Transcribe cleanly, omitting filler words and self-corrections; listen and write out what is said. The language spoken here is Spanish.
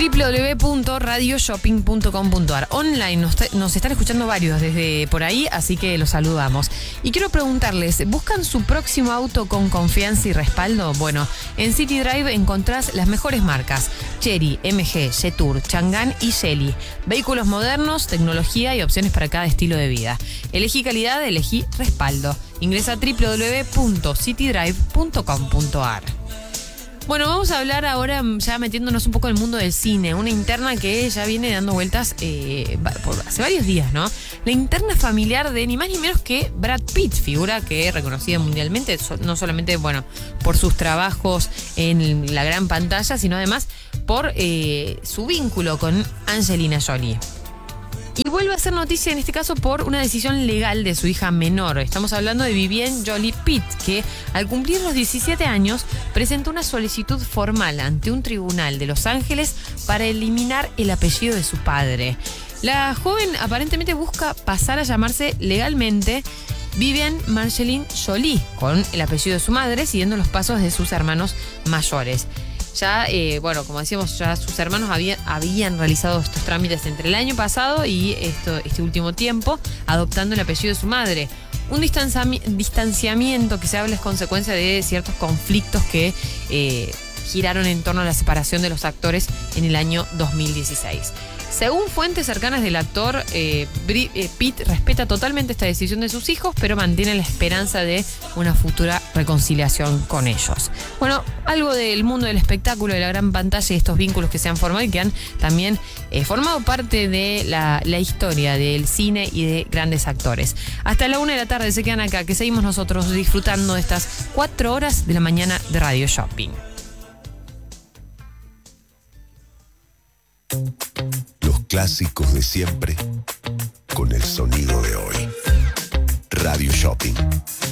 www.radioshopping.com.ar. Online nos están escuchando varios desde por ahí, así que los saludamos. Y quiero preguntarles, ¿buscan su próximo auto con confianza y respaldo? Bueno, en City Drive encontrás las mejores marcas: Chery, MG, Jetour, Chang'an y Geely. Vehículos modernos, tecnología y opciones para cada estilo de vida. Elegí calidad, elegí respaldo. Ingresa a www.citydrive.com.ar. Bueno, vamos a hablar ahora, ya metiéndonos un poco en el mundo del cine, una interna que ya viene dando vueltas hace varios días, ¿no? La interna familiar de ni más ni menos que Brad Pitt, figura que es reconocida mundialmente, no solamente, bueno, por sus trabajos en la gran pantalla, sino además por su vínculo con Angelina Jolie. Y vuelve a ser noticia en este caso por una decisión legal de su hija menor. Estamos hablando de Vivienne Jolie Pitt, que al cumplir los 17 años presentó una solicitud formal ante un tribunal de Los Ángeles para eliminar el apellido de su padre. La joven aparentemente busca pasar a llamarse legalmente Vivienne Marceline Jolie, con el apellido de su madre, siguiendo los pasos de sus hermanos mayores. Ya, como decíamos, ya sus hermanos habían realizado estos trámites entre el año pasado y este último tiempo, adoptando el apellido de su madre. Un distanciamiento que se habla es consecuencia de ciertos conflictos que giraron en torno a la separación de los actores en el año 2016. Según fuentes cercanas del actor, Pitt respeta totalmente esta decisión de sus hijos, pero mantiene la esperanza de una futura reconciliación con ellos. Bueno, algo del mundo del espectáculo, de la gran pantalla y estos vínculos que se han formado y que han también formado parte de la historia del cine y de grandes actores. Hasta la 1 de la tarde se quedan acá, que seguimos nosotros disfrutando de estas 4 horas de la mañana de Radio Shopping. Los clásicos de siempre con el sonido de hoy.